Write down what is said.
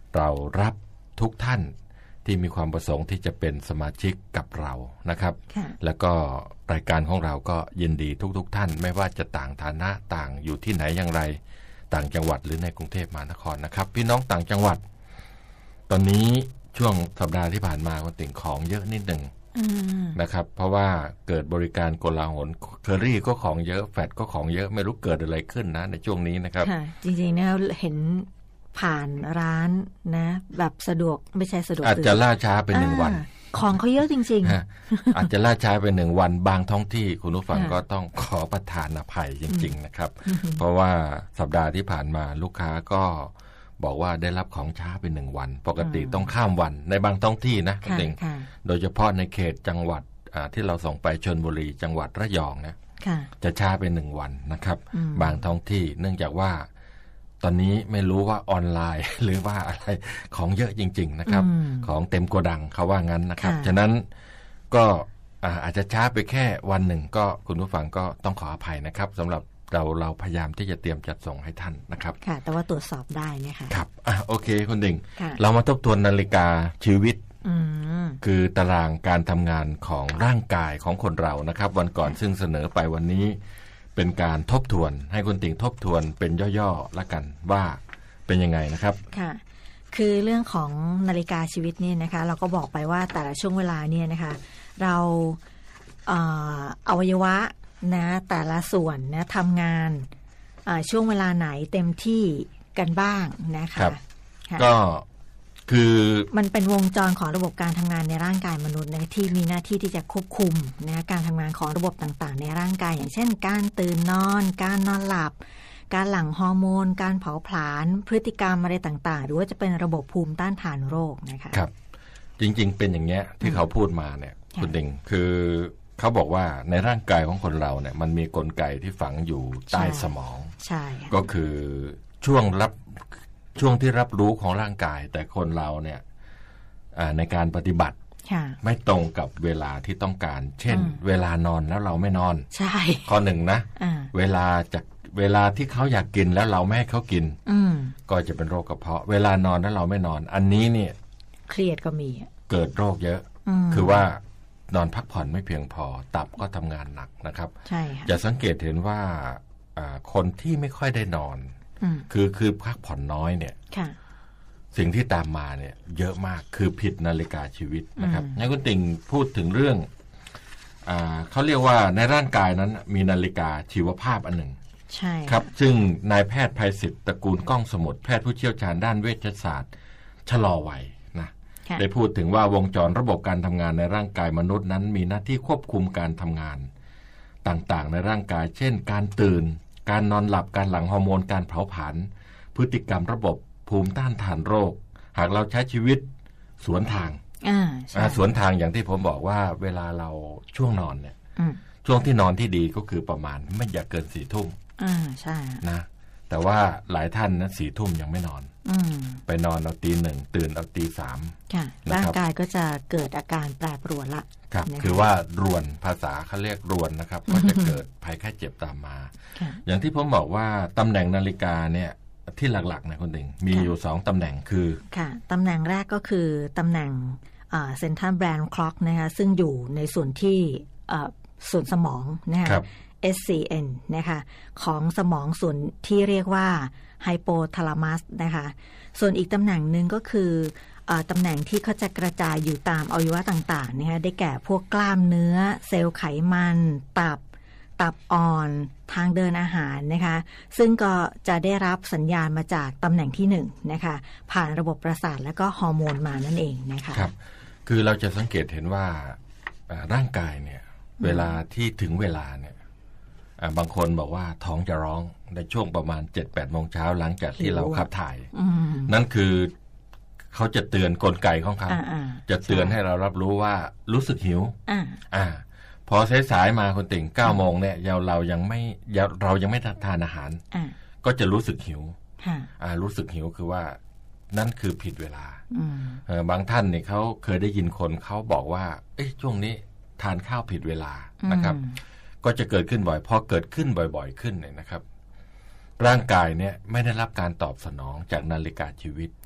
เรารับทุกท่านที่มีความประสงค์ที่จะเป็นสมาชิกกับเรานะครับแล้วก็รายการของเราก็ยินดีทุกท่านไม่ว่าจะต่างฐานะต่างอยู่ที่ไหนอย่างไรต่างจังหวัดหรือในกรุงเทพมหานครนะครับพี่น้องต่างจังหวัดตอนนี้ช่วงสัปดาห์ที่ผ่านมาคนติ่งของเยอะนิดหนึ่งนะครับเพราะว่าเกิดบริการโกลาหลเคอรี่ก็ของเยอะแฟดก็ของเยอะไม่รู้เกิดอะไรขึ้นนะในช่วงนี้นะครับจริงๆเนี่ยเห็นผ่านร้านนะแบบสะดวกไม่ใช่สะดวกอาจจะล่าช้าไป1 วันของเขาเยอะจริงๆอาจจะล่าช้าไป1 วันบางท้องที่คุณผู้ฟังก็ต้องขอประทานอภัยจริงๆนะครับเพราะว่าสัปดาห์ที่ผ่านมาลูกค้าก็บอกว่าได้รับของช้าไป1 วันปกติต้องข้ามวันในบางท้องที่นะจริงโดยเฉพาะในเขตจังหวัดที่เราส่งไปชลบุรีจังหวัดระยองนะจะช้าไป1 วันนะครับบางท้องที่เนื่องจากว่าตอนนี้ไม่รู้ว่าออนไลน์หรือว่าอะไรของเยอะจริงๆนะครับของเต็มโกดังเขาว่างั้นนะครับฉะนั้นก็อาจจะช้าไปแค่วันหนึ่งก็คุณผู้ฟังก็ต้องขออภัยนะครับสำหรับเราพยายามที่จะเตรียมจัดส่งให้ท่านนะครับค่ะแต่ว่าตรวจสอบได้นะคะครับโอเคคุณดิ่งเรามาทบทวนนาฬิกาชีวิตคือตารางการทำงานของร่างกายของคนเรานะครับวันก่อนซึ่งเสนอไปวันนี้เป็นการทบทวนให้คุณติ่งทบทวนเป็นย่อๆละกันว่าเป็นยังไงนะครับค่ะคือเรื่องของนาฬิกาชีวิตเนี่ยนะคะเราก็บอกไปว่าแต่ละช่วงเวลาเนี่ยนะคะเราอวัยวะนะแต่ละส่วนนะทำงานช่วงเวลาไหนเต็มที่กันบ้างนะคะก็คือมันเป็นวงจรของระบบการทำงานในร่างกายมนุษย์นะที่มีหน้าที่ที่จะควบคุมนะการทำงานของระบบต่างๆในร่างกายอย่างเช่นการตื่นนอนการนอนหลับการหลั่งฮอร์โมนการเผาผลาญพฤติกรรมอะไรต่างๆหรือว่าจะเป็นระบบภูมิต้านทานโรคนะคะครับจริงๆเป็นอย่างเงี้ยที่เขาพูดมาเนี่ยคุณดิงคือเขาบอกว่าในร่างกายของคนเราเนี่ยมันมีกลไกที่ฝังอยู่ใต้สมองใช่ก็คือช่วงที่รับรู้ของร่างกายแต่คนเราเนี่ยในการปฏิบัติไม่ตรงกับเวลาที่ต้องการเช่นเวลานอนแล้วเราไม่นอนใช่ข้อ1นะเวลาที่เขาอยากกินแล้วเราไม่ให้เขากินก็จะเป็นโรคกระเพาะเวลานอนแล้วเราไม่นอนอันนี้เนี่ยเครียดก็มีเกิดโรคเยอะคือว่านอนพักผ่อนไม่เพียงพอตับก็ทำงานหนักนะครับใช่จะสังเกตเห็นว่าคนที่ไม่ค่อยได้นอนคือพักผ่อนน้อยเนี่ยสิ่งที่ตามมาเนี่ยเยอะมากคือผิดนาฬิกาชีวิตนะครับงั้นคุณติ่งพูดถึงเรื่องเขาเรียกว่าในร่างกายนั้นมีนาฬิกาชีวภาพอันหนึ่งใช่ครับซึ่งนายแพทย์ไพศิษฐ์ตระกูลก้องสมุทรแพทย์ผู้เชี่ยวชาญด้านเวชศาสตร์ชะลอวัยนะได้พูดถึงว่าวงจรระบบการทำงานในร่างกายมนุษย์นั้นมีหน้าที่ควบคุมการทำงานต่างๆในร่างกายเช่นการตื่นการนอนหลับการหลั่งฮอร์โมนการเผาผลาญพฤติกรรมระบบภูมิต้านทานโรคหากเราใช้ชีวิตสวนทางสวนทางอย่างที่ผมบอกว่าเวลาเราช่วงนอนเนี่ยช่วงที่นอนที่ดีก็คือประมาณไม่อยากเกิน4 ทุ่มใช่นะแต่ว่าหลายท่านนะ4 ทุ่มยังไม่นอนไปนอนเอาตี 1ตื่นเอาตี 3 ค่ะร่างกายก็จะเกิดอาการแปรปรวนละครับคือว่ารวนภาษาเขาเรียกรวนนะครับก็จะเกิดภัยไข้เจ็บตามมาอย่างที่ผมบอกว่าตำแหน่งนาฬิกาเนี่ยที่หลักๆนะคุณดิงมีอยู่2 ตำแหน่งคือค่ะตำแหน่งแรกก็คือตำแหน่งเซ็นทรัลแบรนด์คล็อกนะคะซึ่งอยู่ในส่วนที่ส่วนสมองนะคะ SCN นะคะของสมองส่วนที่เรียกว่าไฮโปทาลามัสนะคะส่วนอีกตำแหน่งหนึ่งก็คือตำแหน่งที่เขาจะกระจายอยู่ตามอวัยวะต่างๆนะคะได้แก่พวกกล้ามเนื้อเซลล์ไขมันตับอ่อนทางเดินอาหารนะคะซึ่งก็จะได้รับสัญญาณมาจากตำแหน่งที่1นะคะผ่านระบบประสาทและก็ฮอร์โมนมานั่นเองนะคะครับคือเราจะสังเกตเห็นว่าร่างกายเนี่ยเวลาที่ถึงเวลาเนี่ยบางคนบอกว่าท้องจะร้องในช่วงประมาณ 7-8 โมงเช้าหลังจากที่เราขับถ่ายนั่นคือเขาจะเตือนกลไกของเขาจะเตือนให้เรารับรู้ว่ารู้สึกหิวพอสายๆมาคนติ่ง9 โมงเนี่ยเรายังไม่ทานอาหารก็จะรู้สึกหิวรู้สึกหิวคือว่านั่นคือผิดเวลาบางท่านเนี่ยเขาเคยได้ยินคนเขาบอกว่าช่วงนี้ทานข้าวผิดเวลานะครับก็จะเกิดขึ้นบ่อยพอเกิดขึ้นบ่อยๆขึ้นเนี่ยนะครับร่างกายเนี่ยไม่ได้รับการตอบสนองจากนาฬิกาชีวิต